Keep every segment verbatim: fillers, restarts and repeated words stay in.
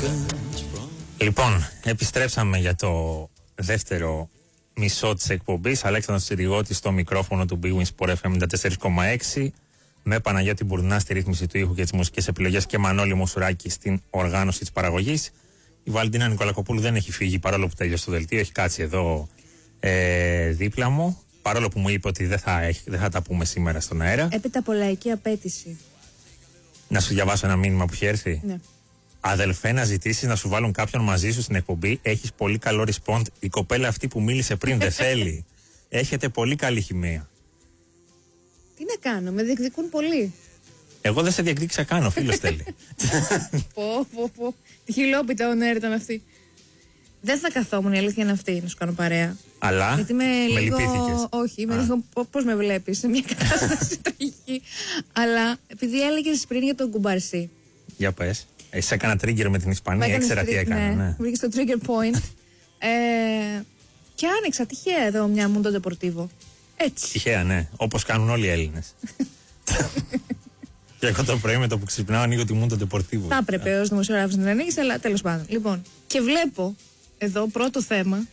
Λοιπόν, επιστρέψαμε για το δεύτερο μισό της εκπομπής. Αλέξανδρος Τσιριγώτης στο μικρόφωνο του Big Win Sport εφ εμ ενενήντα τέσσερα κόμμα έξι, με Παναγιώτη Μπουρνά στη ρύθμιση του ήχου και τις μουσικές επιλογές και Μανώλη Μουσουράκη στην οργάνωση της παραγωγής. Η Βαλντίνα Νικολακοπούλου δεν έχει φύγει, παρόλο που τέλειωσε το δελτίο, έχει κάτσει εδώ ε, δίπλα μου. Παρόλο που μου είπε ότι δεν θα, δεν θα τα πούμε σήμερα στον αέρα. Έπειτα από λαϊκή απέτηση. Να σου διαβάσω ένα μήνυμα που έχει έρθει. Ναι. Αδελφέ, να ζητήσεις να σου βάλουν κάποιον μαζί σου στην εκπομπή. Έχεις πολύ καλό respond. Η κοπέλα αυτή που μίλησε πριν δεν θέλει. Έχετε πολύ καλή χημεία. Τι να κάνω, με διεκδικούν πολύ. Εγώ δεν σε διεκδίκησα καν, ο φίλος θέλει. Πω, πω, πω. Τι χιλόπιτα ονέρ ήταν αυτή. Δεν θα καθόμουν, η αλήθεια είναι αυτή, να σου κάνω παρέα. Αλλά γιατί με, με λίγο... λυπήθηκες. Όχι, είμαι λίγο. Πώς με βλέπεις σε μια κατάσταση τραγική. Αλλά επειδή έλεγες πριν για τον Κουμπαρσί. Για πες. Εσύ έκανα trigger με την Ισπανία, έξερα τι έκανα. Ναι, ναι. βρήκες το trigger point. ε, και άνοιξα τυχαία εδώ μια Mundo Deportivo. Έτσι. Τυχαία, ναι. Όπως κάνουν όλοι οι Έλληνες. Και εγώ το πρωί με το που ξυπνάω ανοίγω τη Mundo Deportivo. Θα έπρεπε ως δημοσιογράφος να την ανοίγεις, αλλά τέλος πάντων. Λοιπόν, και βλέπω εδώ πρώτο θέμα.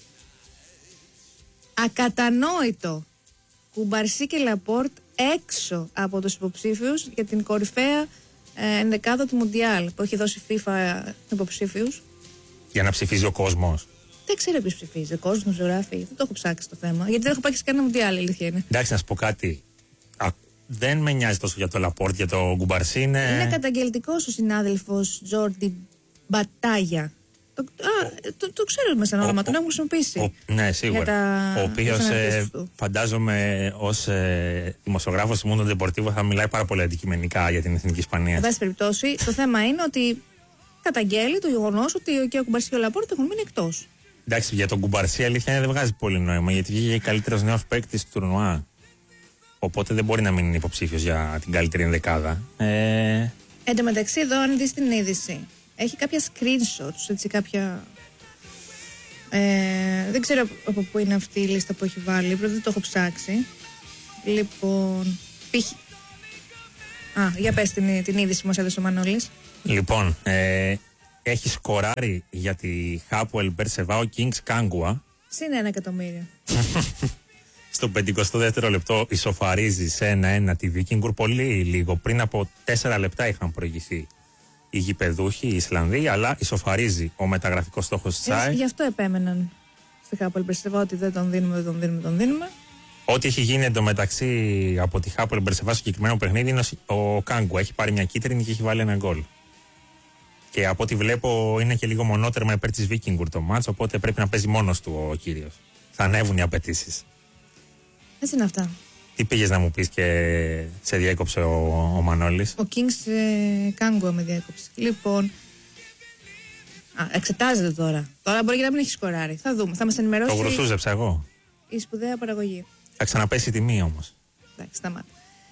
Ακατανόητο. Κουμπαρσί και Λαπόρτ έξω από τους υποψήφιους για την κορυφαία ε, ενδεκάδα του Μουντιάλ που έχει δώσει η FIFA υποψήφιους. Για να ψηφίζει ο κόσμος. Δεν ξέρω ποιος ψηφίζει. Ο κόσμος δημοσιογράφει. Δεν το έχω ψάξει το θέμα. Γιατί δεν έχω πάει σε κανένα Μουντιάλ, η αλήθεια είναι. Εντάξει, να σου πω κάτι. Α, δεν με νοιάζει τόσο για το Λαπόρτ, για το Κουμπαρσί. Είναι, είναι καταγγελτικός ο συνάδελφος Τζόρντι Μπατάγια. Το, α, το, το ξέρω μέσα όνομα, τον έχουμε χρησιμοποιήσει. Ο, ναι, σίγουρα. Τα, ο οποίος ε, φαντάζομαι ως ε, δημοσιογράφος του Mundo Deportivo θα μιλάει πάρα πολύ αντικειμενικά για την εθνική Ισπανία. Εν πάση περιπτώσει, το θέμα είναι ότι καταγγέλει το γεγονός ότι και ο Κουμπαρσί και ο Λαπόρτ έχουν μείνει εκτός. Εντάξει, για τον Κουμπαρσί αλήθεια είναι δεν βγάζει πολύ νόημα, γιατί βγήκε καλύτερος νέος παίκτης του τουρνουά. Οπότε δεν μπορεί να μην είναι υποψήφιος για την καλύτερη ενδεκάδα. Ε... Εν τω μεταξύ, εδώ, αν δεις την είδηση, έχει κάποια screenshots, έτσι, κάποια. Ε, δεν ξέρω από πού είναι αυτή η λίστα που έχει βάλει, πρώτα δεν το έχω ψάξει. Λοιπόν. Π. Α, για πες την, την είδηση που μας έδωσε ο Μανώλης. Λοιπόν, ε, έχει σκοράρει για τη Χάπουελ Μπερσεβά ο Kings Κάγκουα. Συν ένα εκατομμύριο. Στο πενηκοστό δεύτερο λεπτό ισοφαρίζει σε ένα ένα τη Βίκινγκουρ. Πολύ λίγο, πριν από τέσσερα λεπτά είχαν προηγηθεί οι γηπεδούχοι, οι Ισλανδοί, αλλά ισοφαρίζει ο μεταγραφικός στόχος της ΑΕΚ. Γι' αυτό επέμεναν στη Χάπουελ Μπερσεβά ότι δεν τον δίνουμε, δεν τον δίνουμε, τον δίνουμε. Ό,τι έχει γίνει εντωμεταξύ από τη Χάπουελ Μπερσεβά στο συγκεκριμένο παιχνίδι είναι ο Κάγκουα. Έχει πάρει μια κίτρινη και έχει βάλει ένα γκολ. Και από ό,τι βλέπω είναι και λίγο μονότερμα υπέρ της Βίκινγκουρ το μάτς, οπότε πρέπει να παίζει μόνος του ο κύριος. Θα ανέβουν οι απαιτήσεις. Έτσι είναι αυτά. Τι πήγες να μου πεις και σε διέκοψε ο, ο Μανώλης? Ο Kings ε, Κάγκουα με διέκοψε. Λοιπόν. Α, εξετάζεται τώρα. Τώρα μπορεί και να μην έχει σκοράρει. Θα δούμε. Θα μας ενημερώσει. Το γρουσούζεψα εγώ. Η σπουδαία παραγωγή. Θα ξαναπέσει η τιμή όμως. Εντάξει, σταμάτα.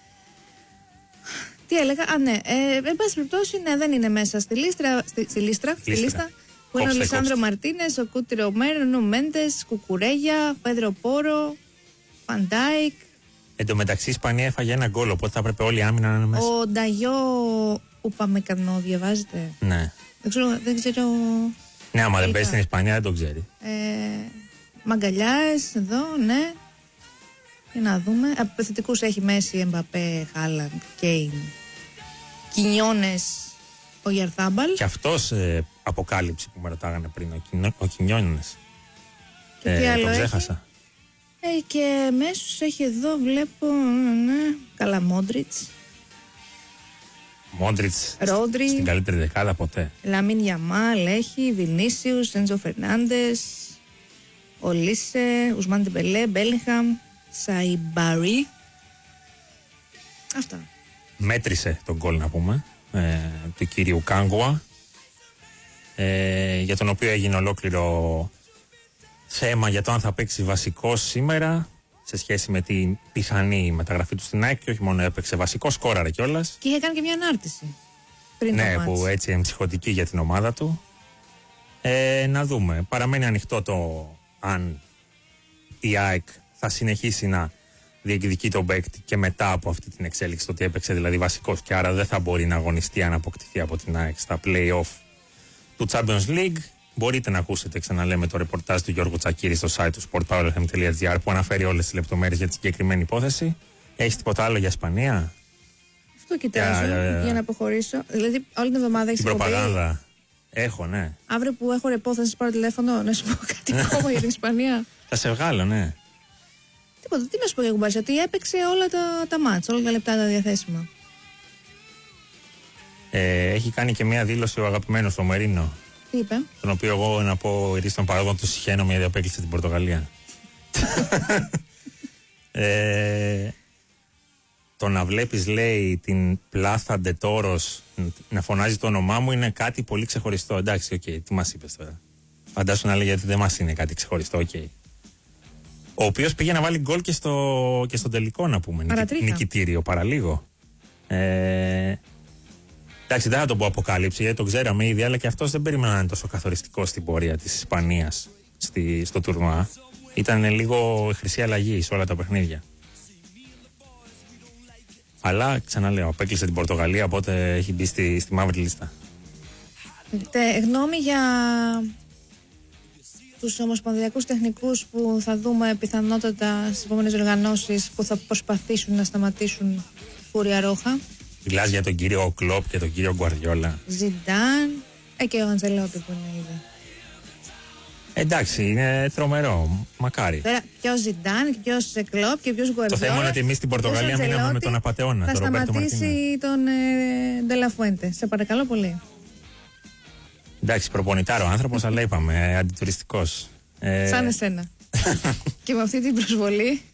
Τι έλεγα, α ναι, ε, εν πάση περιπτώσει ναι, δεν είναι μέσα στη λίστρα, στη, στη λίστρα, στη λίστα που είναι ο Λισάνδρο Μαρτίνες, ο Κούτι Ρωμέρο, Νου Μέντες, Κουκουρέγια, Πέδρο Πόρο, Φαντάικ. Εν τω μεταξύ η Ισπανία έφαγε ένα γκολ, οπότε θα έπρεπε όλη η άμυνα να είναι μέσα. Ο Νταγιό Ουπαμεκανό, διαβάζετε? Ναι. Δεν ξέρω. Δεν ξέρω... Ναι, άμα δεν παίζει στην Ισπανία δεν το ξέρει. Ε, Μαγκαλιάες εδώ, ναι. Για να δούμε. Επιθετικούς έχει Μέση, Εμπαπέ, Χάλαντ, Κέιν, Κινιόνες, ο Γιαρθάμπαλ. Και αυτός ε, αποκάλυψη που με ρωτάγανε πριν, ο, Κινο, ο Κινιόνες. Και ε, τι άλλο το ξέχασα. Ε, και μέσους έχει εδώ, βλέπω, ναι, καλά, Μόντριτς. Μόντριτς Ρόντρι, στην καλύτερη δεκάδα ποτέ. Λαμίν Γιαμάλ έχει, Βινίσιους, Έντζο Φερνάντες, Ολίσε, Ουσμάν Ντεμπελέ, Μπέλιγχαμ, Σαϊμπαρί. Αυτά. Μέτρησε τον γκολ να πούμε ε, του κύριου Κάγκουα, ε, για τον οποίο έγινε ολόκληρο θέμα για το αν θα παίξει βασικό σήμερα σε σχέση με την πιθανή μεταγραφή του στην ΑΕΚ, και όχι μόνο έπαιξε βασικό, σκόραρε κιόλας. Και είχε κάνει και μια ανάρτηση πριν ναι, το που έτσι εμψυχωτική για την ομάδα του. Ε, να δούμε. Παραμένει ανοιχτό το αν η ΑΕΚ θα συνεχίσει να διεκδικεί τον παίκτη και μετά από αυτή την εξέλιξη, το ότι έπαιξε δηλαδή βασικός και άρα δεν θα μπορεί να αγωνιστεί αν αποκτηθεί από την ΑΕΚ στα play-off του Champions League. Μπορείτε να ακούσετε, ξαναλέμε, το ρεπορτάζ του Γιώργου Τσακίρη στο site του sportpowerfm τελεία gr που αναφέρει όλες τις λεπτομέρειες για τη συγκεκριμένη υπόθεση. Έχεις τίποτα άλλο για Ισπανία? Αυτό κοιτάζω για, για, για να αποχωρήσω. Δηλαδή, όλη την εβδομάδα έχεις την προπαγάνδα. Έχω, ναι. Αύριο που έχω ρεπό θα σας πάρω τηλέφωνο να σου πω κάτι ακόμα για την Ισπανία. Θα σε βγάλω, ναι. Τίποτα, τι να σου πω για κουμπάρι, ότι έπαιξε όλα τα, τα μάτς, όλα τα λεπτά τα διαθέσιμα. Ε, έχει κάνει και μία δήλωση ο αγαπημένος ο Μερίνο. Τι είπε? Τον οποίο εγώ να πω ειρής των παράγων του συχαίνομαι γιατί απέκλεισε την Πορτογαλία. ε, το να βλέπεις, λέει, την Πλάθα Ντετόρος να φωνάζει το όνομά μου είναι κάτι πολύ ξεχωριστό. Εντάξει, οκ, okay, τι μας είπες τώρα? Φαντάσου να λέει γιατί δεν μας είναι κάτι ξεχωριστό, οκ. Okay. Ο οποίος πήγε να βάλει γκολ και στο, και στο τελικό, να πούμε. Νικη, νικητήριο, παραλίγο. Ε, εντάξει, δεν θα το πω αποκάλυψη, γιατί το ξέραμε ήδη, αλλά και αυτός δεν περίμενα να είναι τόσο καθοριστικό στην πορεία της Ισπανίας στη, στο τουρνουά. Ήταν λίγο χρυσή αλλαγή σε όλα τα παιχνίδια. Αλλά ξαναλέω, απέκλεισε την Πορτογαλία, οπότε έχει μπει στη, στη μαύρη λίστα. Τε, γνώμη για τους ομοσπονδιακούς τεχνικούς που θα δούμε πιθανότατα στις επόμενες οργανώσεις που θα προσπαθήσουν να σταματήσουν τη Φούρια Ρόχα. Μιλάς για τον κύριο Κλόπ και τον κύριο Γκουαρδιόλα. Ζιντάν, ε, και ο Αντζελότη που είναι ήδη. Εντάξει, είναι τρομερό. Μακάρι. Τώρα, ποιος Ζιντάν, ποιος Κλόπ και ποιος Γκουαρδιόλα. Το θέμα είναι ότι εμείς στην Πορτογαλία μείναμε με τον απατεώνα. Θα σταματήσει τον ε, Ντελαφουέντε. Σε παρακαλώ πολύ. Εντάξει, προπονητάρο άνθρωπος, αλλά είπαμε, αντιτουριστικός. Ε... Σαν εσένα. Και με αυτή την προσβολή.